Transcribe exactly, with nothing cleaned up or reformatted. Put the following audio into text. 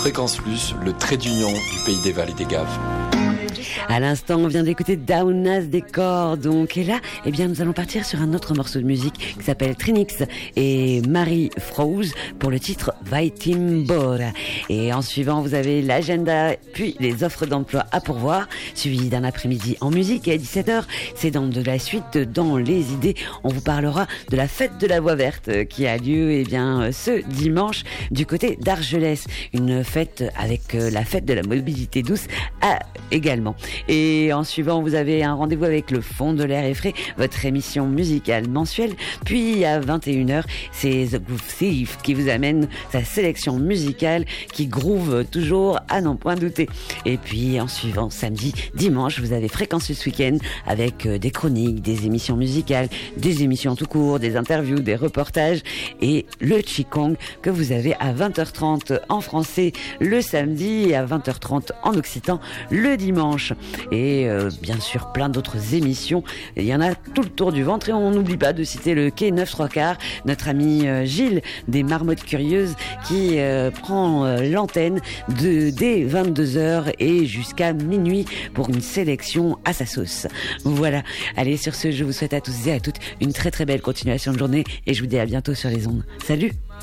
Fréquence Plus, le trait d'union du pays des Vals et des Gaves. À l'instant, on vient d'écouter Daunas Décor, donc, et là, eh bien, nous allons partir sur un autre morceau de musique qui s'appelle Trinix et Marie Froze pour le titre Vaitimbora. Et en suivant, vous avez l'agenda, puis les offres d'emploi à pourvoir, suivi d'un après-midi en musique. Et à dix-sept heures, c'est dans de la suite, dans les idées, on vous parlera de la fête de la Voie Verte qui a lieu, eh bien, ce dimanche du côté d'Argelès. Une fête avec la fête de la mobilité douce à, également. Et en suivant, vous avez un rendez-vous avec le Fond de l'air et frais, votre émission musicale mensuelle. Puis à vingt et une heures, c'est The Groove Thief qui vous amène sa sélection musicale qui groove toujours à n'en point douter. Et puis en suivant, samedi, dimanche, vous avez Fréquence ce week-end avec des chroniques, des émissions musicales, des émissions tout court, des interviews, des reportages et le Qigong que vous avez à vingt heures trente en français le samedi et à vingt heures trente en occitan le dimanche. Et euh, bien sûr plein d'autres émissions, il y en a tout le tour du ventre. Et on n'oublie pas de citer le Quai neuf trois quarts, notre ami euh, Gilles des Marmottes Curieuses qui euh, prend euh, l'antenne de, dès vingt-deux heures et jusqu'à minuit pour une sélection à sa sauce. Voilà, allez, sur ce, je vous souhaite à tous et à toutes une très très belle continuation de journée et je vous dis à bientôt sur les ondes. Salut!